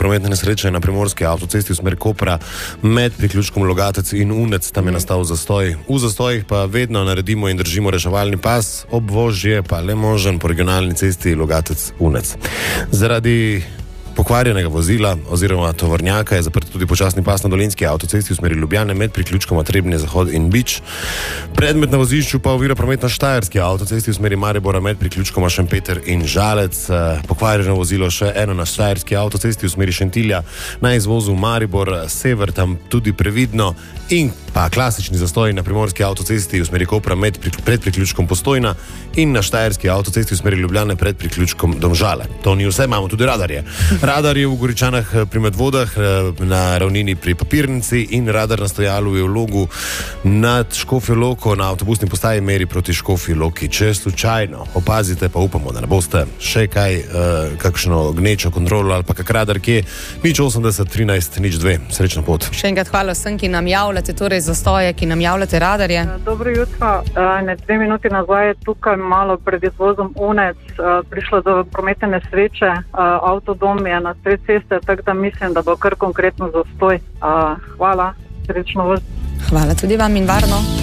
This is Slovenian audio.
prometne nesreče na primorski avtocesti v smer Kopra med priključkom Logatec in Unec. Tam je nastal zastoj. V zastojih pa vedno naredimo in držimo reševalni pas, obvoz je pa le možen po regionalni cesti Logatec-Unec. Zaradi pokvarjenega vozila oziroma tovornjaka je zaprt tudi počasni pas na Dolenjski avtocesti v smeri Ljubljane med priključkoma Trebnje Zahod in Bič. Predmet na vozišču pa ovira promet na Štajerski avtocesti v smeri Maribora med priključkoma Šempeter in Žalec. Pokvarjeno vozilo še eno na Štajerski avtocesti v smeri Šentilja na izvozu Maribor sever, tam tudi previdno, in pa klasični zastoj na primorski avtocesti v smeri Kopra pred priključkom Postojna in na Štajerski avtocesti v smeri Ljubljane pred priključkom Domžale. To ni vse, imamo tudi radarje. Radar je v Goričanah pri Medvodah na ravnini pri Papirnici in radar na stojalu je v Logu nad Škofjo Loko na avtobusni postaji meri proti Škofji Loki. Če slučajno opazite, pa upamo, da ne boste še kakšno gnečo kontrolo ali pa kak radar, kje 080 13 02. Srečno pot. Še enkrat hvala vsem, ki nam javljate, torej zastoje, ki nam javljate radarje. Dobro jutro. 2 minuti nazaj je tukaj malo pred izvozom Unec prišlo do prometne nesreče. Avtodom je na sred ceste, tako da mislim, da bo kar konkretno zastoj. Hvala, srečno voz. Hvala tudi vam in varno.